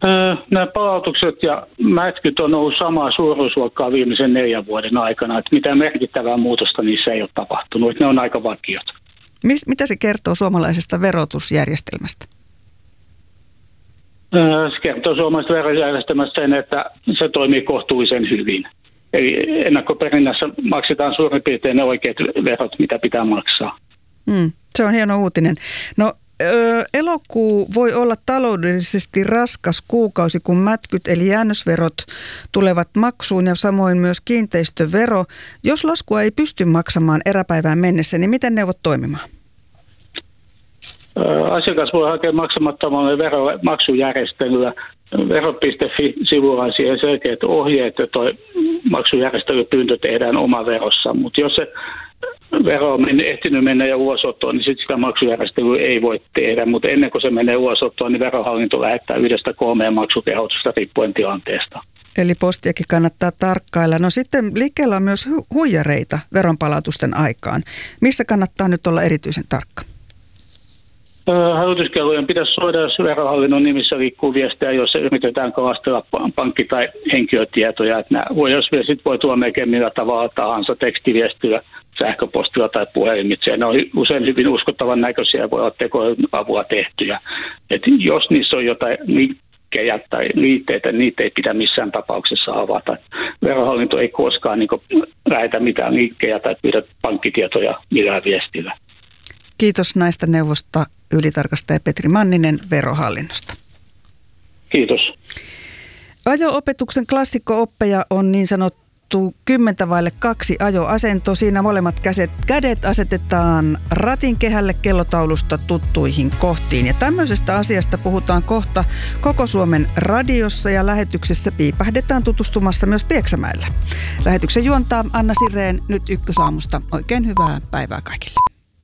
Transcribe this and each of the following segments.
Nämä palautukset ja mätkyt on ollut samaa suuruusluokkaa viimeisen 4 vuoden aikana. Että mitään merkittävää muutosta niissä ei ole tapahtunut. Ne on aika vakiot. Mitä se kertoo suomalaisesta verotusjärjestelmästä? Se kertoo suomalaisesta verojärjestelmästä sen, että se toimii kohtuullisen hyvin. Eli ennakkoperinnässä maksetaan suurin piirtein ne oikeat verot, mitä pitää maksaa. Se on hieno uutinen. No, elokuu voi olla taloudellisesti raskas kuukausi, kun mätkyt eli jäännösverot tulevat maksuun ja samoin myös kiinteistövero. Jos laskua ei pysty maksamaan eräpäivään mennessä, niin miten neuvot toimimaan? Asiakas voi hakea maksamattomalle maksujärjestelyä. Vero.fi-sivulla on siihen selkeät ohjeet, että tuo maksujärjestelypyyntö tehdään oma verossa. Mutta jos se vero on ehtinyt mennä jo ulosottoon, niin sitten sitä maksujärjestelyä ei voi tehdä. Mutta ennen kuin se menee ulosottoon, niin verohallinto lähettää 1-3 maksukehotusta riippuen tilanteesta. Eli postiakin kannattaa tarkkailla. No sitten liikkeellä on myös huijareita veronpalautusten aikaan. Missä kannattaa nyt olla erityisen tarkka? Hälytyskellojen pitäisi soida, jos verohallinnon nimissä liikkuu viestejä, jos yritetään kalastella pankki- tai henkilötietoja. Jos sitten voi tulla melkein millä tavalla tahansa tekstiviestillä, sähköpostilla tai puhelimitse. Ne on usein hyvin uskottavan näköisiä ja voi olla tekoälyn avulla tehtyjä. Et jos niissä on jotain linkkejä tai liitteitä, niitä ei pidä missään tapauksessa avata. Verohallinto ei koskaan lähetä mitään linkkejä tai pyydä pankkitietoja millään viestillä. Kiitos näistä neuvosta ylitarkastaja Petri Manninen Verohallinnosta. Kiitos. Ajo-opetuksen klassikko-oppeja on niin sanottu 10:2 ajoasento. Siinä molemmat kädet asetetaan ratin kehälle kellotaulusta tuttuihin kohtiin. Ja tämmöisestä asiasta puhutaan kohta koko Suomen radiossa ja lähetyksessä piipähdetään tutustumassa myös Pieksämäellä. Lähetyksen juontaa Anna Sireen nyt Ykkösaamusta. Oikein hyvää päivää kaikille.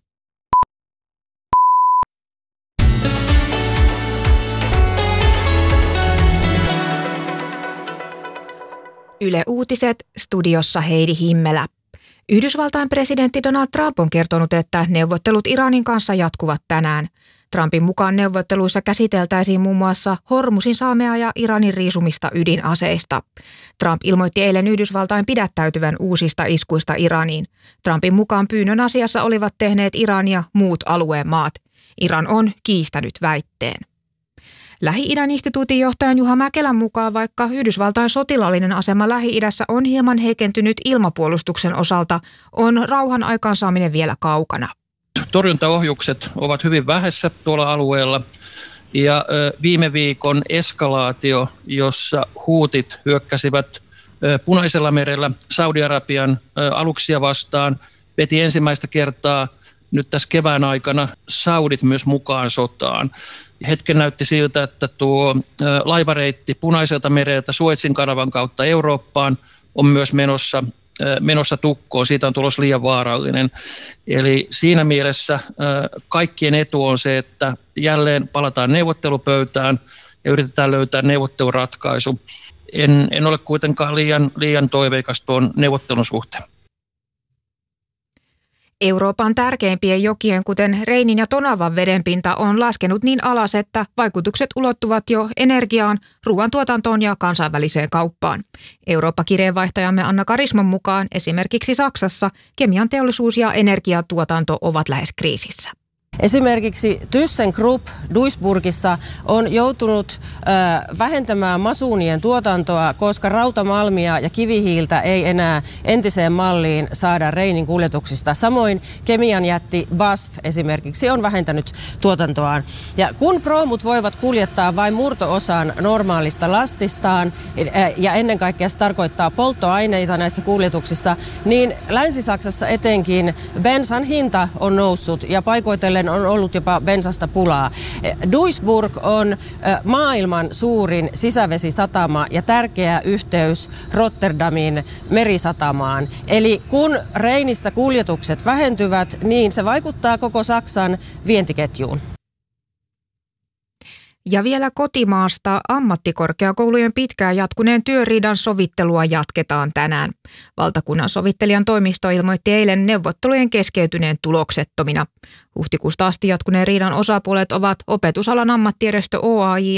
Yle Uutiset, studiossa Heidi Himmelä. Yhdysvaltain presidentti Donald Trump on kertonut, että neuvottelut Iranin kanssa jatkuvat tänään. Trumpin mukaan neuvotteluissa käsiteltäisiin muun muassa Hormuzin salmea ja Iranin riisumista ydinaseista. Trump ilmoitti eilen Yhdysvaltain pidättäytyvän uusista iskuista Iraniin. Trumpin mukaan pyynnön asiassa olivat tehneet Iran ja muut alueen maat. Iran on kiistänyt väitteen. Lähi-idän instituutin johtajan Juha Mäkelän mukaan, vaikka Yhdysvaltain sotilaallinen asema Lähi-idässä on hieman heikentynyt ilmapuolustuksen osalta, on rauhan aikaansaaminen vielä kaukana. Torjuntaohjukset ovat hyvin vähässä tuolla alueella ja viime viikon eskalaatio, jossa huutit hyökkäsivät Punaisella merellä Saudi-Arabian aluksia vastaan, veti ensimmäistä kertaa nyt tässä kevään aikana saudit myös mukaan sotaan. Hetken näytti siltä, että tuo laivareitti Punaiselta mereltä Suezin kanavan kautta Eurooppaan on myös menossa tukkoon. Siitä on tulossa liian vaarallinen. Eli siinä mielessä kaikkien etu on se, että jälleen palataan neuvottelupöytään ja yritetään löytää neuvotteluratkaisu. En ole kuitenkaan liian toiveikas tuon neuvottelun suhteen. Euroopan tärkeimpien jokien, kuten Reinin ja Tonavan vedenpinta, on laskenut niin alas, että vaikutukset ulottuvat jo energiaan, ruoantuotantoon ja kansainväliseen kauppaan. Eurooppa-kirjeenvaihtajamme Anna Karisman mukaan esimerkiksi Saksassa kemian teollisuus ja energiatuotanto ovat lähes kriisissä. Esimerkiksi ThyssenKrupp Duisburgissa on joutunut vähentämään masuunien tuotantoa, koska rautamalmia ja kivihiiltä ei enää entiseen malliin saada Reinin kuljetuksista. Samoin kemian jätti BASF esimerkiksi on vähentänyt tuotantoaan. Ja kun proomut voivat kuljettaa vain murto-osan normaalista lastistaan, ja ennen kaikkea se tarkoittaa polttoaineita näissä kuljetuksissa, niin Länsi-Saksassa etenkin bensan hinta on noussut ja paikoitellen on ollut jopa bensasta pulaa. Duisburg on maailman suurin sisävesisatama ja tärkeä yhteys Rotterdamin merisatamaan. Eli kun Reinissä kuljetukset vähentyvät, niin se vaikuttaa koko Saksan vientiketjuun. Ja vielä kotimaasta ammattikorkeakoulujen pitkään jatkuneen työriidan sovittelua jatketaan tänään. Valtakunnan sovittelijan toimisto ilmoitti eilen neuvottelujen keskeytyneen tuloksettomina. Huhtikuusta asti jatkuneen riidan osapuolet ovat opetusalan ammattijärjestö OAJ